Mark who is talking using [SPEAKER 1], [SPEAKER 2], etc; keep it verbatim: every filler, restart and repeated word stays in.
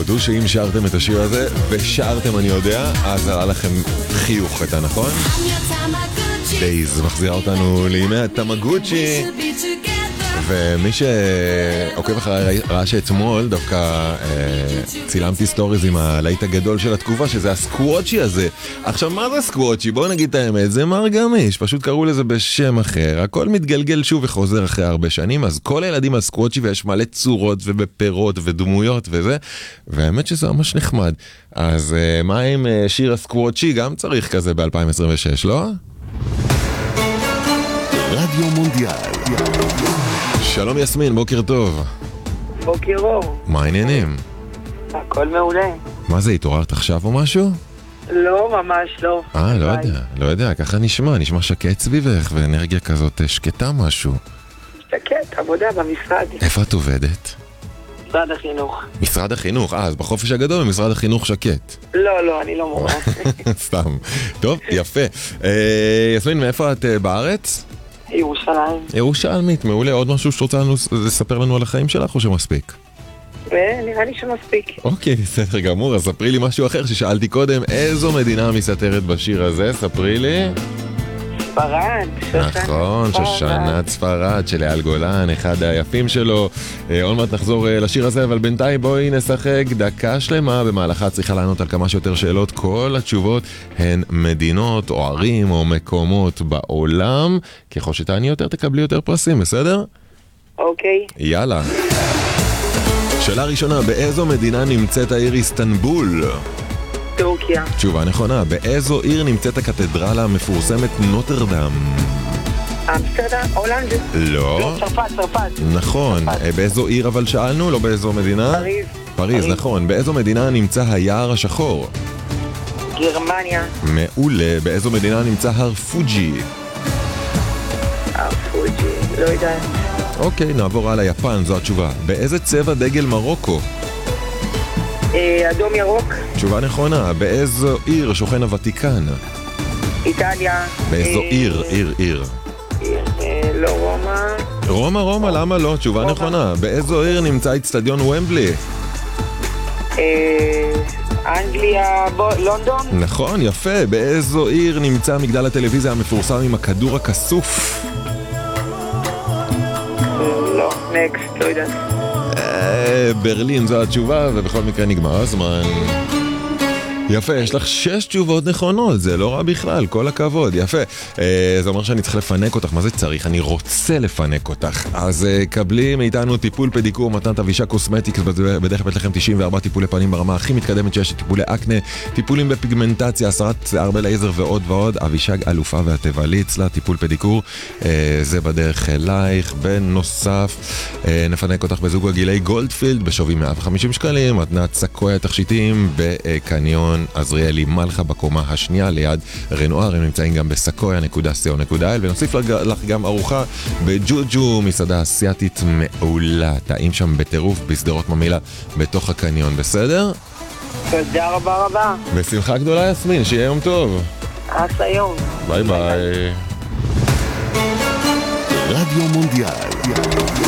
[SPEAKER 1] תודו שאם שרתם את השיר הזה, ושרתם אני יודע, אז עלה לכם חיוך קטן, נכון? דייז מחזירה אותנו לימי התמגוצ'י. ומי שעוקב אחרי ראה שאתמול דווקא אה, צילמתי סטוריז עם הלהיט הגדול של התקופה, שזה הסקוואצ'י הזה. עכשיו, מה זה סקוואצ'י? בואו נגיד את האמת, זה מר גמיש, פשוט קראו לזה בשם אחר. הכל מתגלגל שוב וחוזר אחרי הרבה שנים, אז כל הילדים על סקוואצ'י, ויש מלא צורות ובפירות ודמויות וזה, והאמת שזה ממש נחמד. אז אה, מה עם אה, שיר הסקוואצ'י? גם צריך כזה ב-אלפיים עשרים ושש, לא?
[SPEAKER 2] רדיו מונדיאל.
[SPEAKER 1] שלום יסמין, בוקר טוב.
[SPEAKER 3] בוקר אור.
[SPEAKER 1] מה העניינים?
[SPEAKER 3] הכל מעולה.
[SPEAKER 1] מה זה, התעוררת עכשיו או משהו?
[SPEAKER 3] לא, ממש לא.
[SPEAKER 1] אה, לא יודע, לא יודע, ככה נשמע, נשמע שקט סביבך ואנרגיה כזאת שקטה משהו.
[SPEAKER 3] שקט, עבודה במשרד.
[SPEAKER 1] איפה את עובדת?
[SPEAKER 3] משרד החינוך.
[SPEAKER 1] משרד החינוך, אה, אז בחופש הגדול במשרד החינוך שקט.
[SPEAKER 3] לא, לא, אני לא מורה.
[SPEAKER 1] סתם. טוב, יפה. אה, יסמין, מאיפה את אה, בארץ?
[SPEAKER 3] ירושלים.
[SPEAKER 1] ירושלמית, מעולה. עוד משהו שרוצה לנו לספר לנו על החיים שלך או שמספיק?
[SPEAKER 3] ונראה לי שמספיק.
[SPEAKER 1] אוקיי, בסדר גמור, אז ספרי לי משהו אחר ששאלתי קודם, איזו מדינה מסתתרת בשיר הזה? ספרי לי.
[SPEAKER 3] ספרד.
[SPEAKER 1] נכון, שושנת ספרד של אייל גולן, אחד היפים שלו. עוד מעט נחזור לשיר הזה, אבל בינתיים בואי נשחק דקה שלמה, במהלכה צריכה לענות על כמה שיותר שאלות. כל התשובות הן מדינות או ערים או מקומות בעולם. ככל שתעני יותר תקבלי יותר פרסים, בסדר?
[SPEAKER 3] אוקיי.
[SPEAKER 1] יאללה. שאלה ראשונה, באיזו מדינה נמצאת העיר איסטנבול?
[SPEAKER 3] טורקיה.
[SPEAKER 1] תשובה נכונה, באיזו עיר נמצאת הקתדרלה המפורסמת נוטרדם?
[SPEAKER 3] אמסטרדם, הולנד.
[SPEAKER 1] לא.
[SPEAKER 3] צרפת, צרפת.
[SPEAKER 1] נכון, באיזו עיר אבל שאלנו, לא באיזו מדינה?
[SPEAKER 3] פריז.
[SPEAKER 1] פריז, נכון. באיזו מדינה נמצא היער השחור?
[SPEAKER 3] גרמניה.
[SPEAKER 1] מעולה, באיזו מדינה נמצא הר פוג'י?
[SPEAKER 3] הר פוג'י, לא יודעת.
[SPEAKER 1] אוקיי, נעבור הלאה, יפן, זו התשובה. באיזה צבע דגל מרוקו?
[SPEAKER 3] אדום ירוק.
[SPEAKER 1] תשובה נכונה, באיזו עיר שוכן הוותיקן?
[SPEAKER 3] איטליה.
[SPEAKER 1] באיזו עיר, עיר, עיר.
[SPEAKER 3] לא רומא.
[SPEAKER 1] רומא, רומא, למה לא? תשובה נכונה. באיזו עיר נמצא אצטדיון ומבלי?
[SPEAKER 3] אנגליה, לונדון.
[SPEAKER 1] נכון, יפה. באיזו עיר נמצא מגדל הטלוויזיה המפורסם עם הכדור הכסוף?
[SPEAKER 3] לא, נקסט, לא יודעת.
[SPEAKER 1] ברלין, זו התשובה, ובכל מקרה נגמר הזמן. יפה, יש לך שש תשובות נכונות, זה לא רע בכלל, כל הכבוד, יפה. זה אומר שאני צריך לפנק אותך, מה זה צריך? אני רוצה לפנק אותך. אז קבלי מאיתנו טיפול פדיקור, מתנת אבישג קוסמטיקס, בדרך בית לכם תשעים וארבע טיפולי פנים ברמה הכי מתקדמת שיש, טיפולי אקנה, טיפולים בפיגמנטציה, הסרת שיער בלייזר ועוד ועוד. אבישג אלופה והטבעלית אצלה, טיפול פדיקור, זה בדרך אלייך. בנוסף, נפנק אותך בזוג הגילי גולדפילד, בשווי מאה וחמישים שקלים, מתנת סקויה תכשיטים בקניון עזריאלי מלכה בקומה השנייה ליד רנואר. הם נמצאים גם בסקויה נקודה סי או נקודה אל, ונוסיף לך גם ארוחה בג'וג'ו, מסעדה אסיאתית מעולה, טעים שם בטירוף בסדרות ממילה בתוך הקניון. בסדר?
[SPEAKER 3] תודה רבה רבה.
[SPEAKER 1] בשמחה גדולה יסמין, שיהיה יום טוב.
[SPEAKER 3] עד היום.
[SPEAKER 1] ביי ביי.
[SPEAKER 2] רדיו מונדיאל.